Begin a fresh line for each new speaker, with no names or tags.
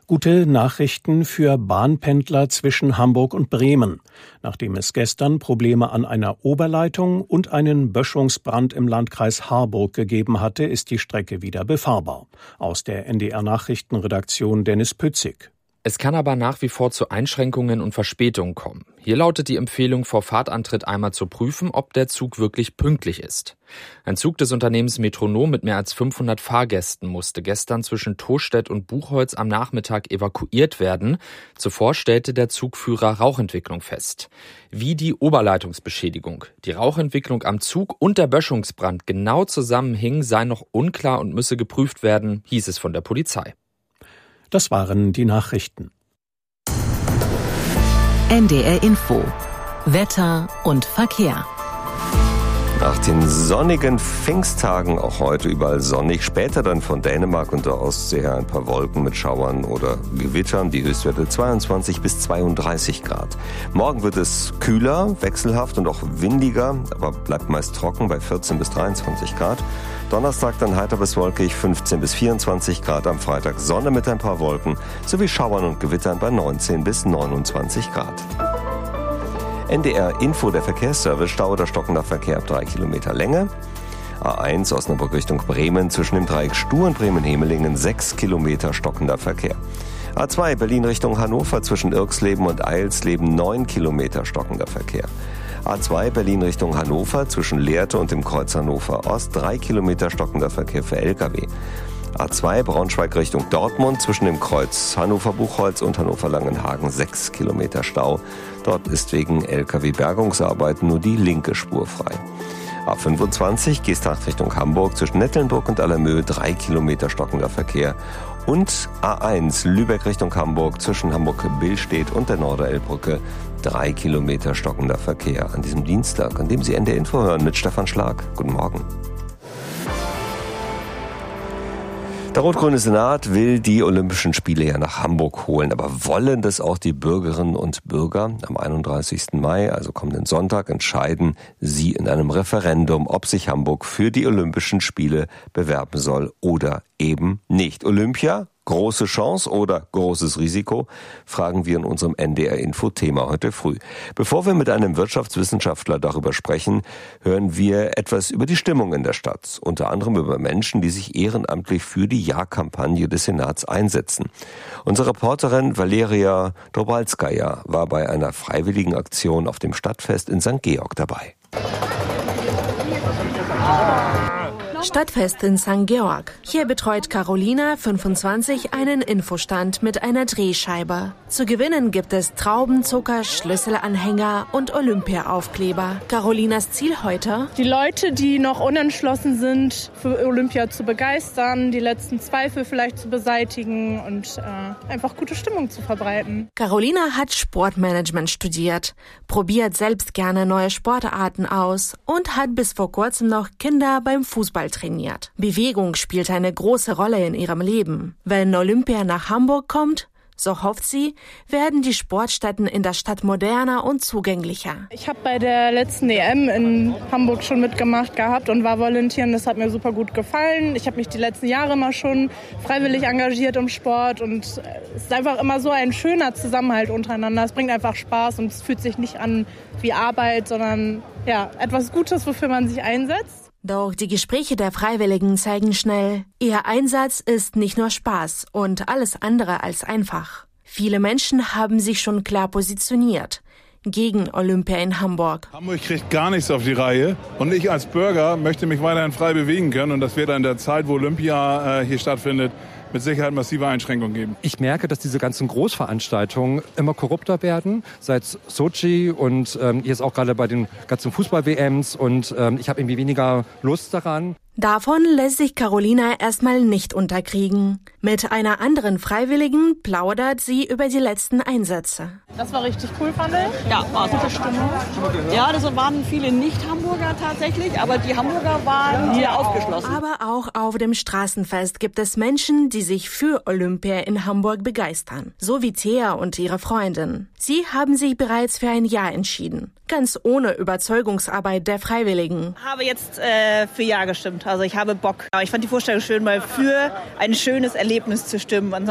Gute Nachrichten für Bahnpendler zwischen Hamburg und Bremen. Nachdem es gestern Probleme an einer Oberleitung und einen Böschungsbrand im Landkreis Harburg gegeben hatte, ist die Strecke wieder befahrbar. Aus der NDR-Nachrichtenredaktion Dennis Pützig.
Es kann aber nach wie vor zu Einschränkungen und Verspätungen kommen. Hier lautet die Empfehlung, vor Fahrtantritt einmal zu prüfen, ob der Zug wirklich pünktlich ist. Ein Zug des Unternehmens Metronom mit mehr als 500 Fahrgästen musste gestern zwischen Tostedt und Buchholz am Nachmittag evakuiert werden. Zuvor stellte der Zugführer Rauchentwicklung fest. Wie die Oberleitungsbeschädigung, die Rauchentwicklung am Zug und der Böschungsbrand genau zusammenhingen, sei noch unklar und müsse geprüft werden, hieß es von der Polizei.
Das waren die Nachrichten.
NDR Info. Wetter und Verkehr.
Nach den sonnigen Pfingsttagen auch heute überall sonnig. Später dann von Dänemark und der Ostsee her ein paar Wolken mit Schauern oder Gewittern. Die Höchstwerte 22 bis 32 Grad. Morgen wird es kühler, wechselhaft und auch windiger, aber bleibt meist trocken bei 14 bis 23 Grad. Donnerstag dann heiter bis wolkig 15 bis 24 Grad. Am Freitag Sonne mit ein paar Wolken sowie Schauern und Gewittern bei 19 bis 29 Grad. NDR Info, der Verkehrsservice, Stau oder stockender Verkehr ab 3 Kilometer Länge. A1 Osnabrück Richtung Bremen, zwischen dem Dreieck Stuhr und Bremen-Hemelingen 6 Kilometer stockender Verkehr. A2 Berlin Richtung Hannover, zwischen Irksleben und Eilsleben 9 Kilometer stockender Verkehr. A2 Berlin Richtung Hannover, zwischen Lehrte und dem Kreuz Hannover Ost 3 Kilometer stockender Verkehr für Lkw. A2 Braunschweig Richtung Dortmund, zwischen dem Kreuz Hannover-Buchholz und Hannover-Langenhagen 6 Kilometer Stau. Dort ist wegen Lkw-Bergungsarbeiten nur die linke Spur frei. A25 Geesthacht Richtung Hamburg, zwischen Nettelnburg und Allermöhe 3 Kilometer stockender Verkehr. Und A1 Lübeck Richtung Hamburg, zwischen Hamburg-Billstedt und der Norderelbbrücke 3 Kilometer stockender Verkehr an diesem Dienstag, an dem Sie NDR Info hören mit Stefan Schlag. Guten Morgen. Der rot-grüne Senat will die Olympischen Spiele ja nach Hamburg holen, aber wollen das auch die Bürgerinnen und Bürger? Am 31. Mai, also kommenden Sonntag, entscheiden sie in einem Referendum, ob sich Hamburg für die Olympischen Spiele bewerben soll oder eben nicht. Olympia? Große Chance oder großes Risiko? Fragen wir in unserem NDR-Info-Thema heute früh. Bevor wir mit einem Wirtschaftswissenschaftler darüber sprechen, hören wir etwas über die Stimmung in der Stadt. Unter anderem über Menschen, die sich ehrenamtlich für die Ja-Kampagne des Senats einsetzen. Unsere Reporterin Valeria Drobalskaja war bei einer freiwilligen Aktion auf dem Stadtfest in St. Georg dabei.
Stadtfest in St. Georg. Hier betreut Carolina, 25, einen Infostand mit einer Drehscheibe. Zu gewinnen gibt es Traubenzucker, Schlüsselanhänger und Olympia-Aufkleber. Carolinas Ziel heute?
Die Leute, die noch unentschlossen sind, für Olympia zu begeistern, die letzten Zweifel vielleicht zu beseitigen und einfach gute Stimmung zu verbreiten.
Carolina hat Sportmanagement studiert, probiert selbst gerne neue Sportarten aus und hat bis vor kurzem noch Kinder beim Fußball trainiert. Bewegung spielt eine große Rolle in ihrem Leben. Wenn Olympia nach Hamburg kommt, so hofft sie, werden die Sportstätten in der Stadt moderner und zugänglicher.
Ich habe bei der letzten EM in Hamburg schon mitgemacht gehabt und war volontieren. Das hat mir super gut gefallen. Ich habe mich die letzten Jahre mal schon freiwillig engagiert im Sport und es ist einfach immer so ein schöner Zusammenhalt untereinander. Es bringt einfach Spaß und es fühlt sich nicht an wie Arbeit, sondern ja, etwas Gutes, wofür man sich einsetzt.
Doch die Gespräche der Freiwilligen zeigen schnell, ihr Einsatz ist nicht nur Spaß und alles andere als einfach. Viele Menschen haben sich schon klar positioniert gegen Olympia in Hamburg.
Hamburg kriegt gar nichts auf die Reihe und ich als Bürger möchte mich weiterhin frei bewegen können und das wird in der Zeit, wo Olympia hier stattfindet, mit Sicherheit massive Einschränkungen geben.
Ich merke, dass diese ganzen Großveranstaltungen immer korrupter werden, seit Sochi und jetzt auch gerade bei den ganzen Fußball-WMs und ich habe irgendwie weniger Lust daran.
Davon lässt sich Carolina erstmal nicht unterkriegen. Mit einer anderen Freiwilligen plaudert sie über die letzten Einsätze.
Das war richtig cool, fand ich.
Ja, war gute Stimmung. Ja, das waren viele Nicht-Hamburger tatsächlich, aber die Hamburger waren hier aufgeschlossen.
Aber auch auf dem Straßenfest gibt es Menschen, die sich für Olympia in Hamburg begeistern. So wie Thea und ihre Freundin. Sie haben sich bereits für ein Ja entschieden. Ganz ohne Überzeugungsarbeit der Freiwilligen.
Ich habe jetzt für Ja gestimmt. Also ich habe Bock. Ich fand die Vorstellung schön, mal für ein schönes Erlebnis zu stimmen.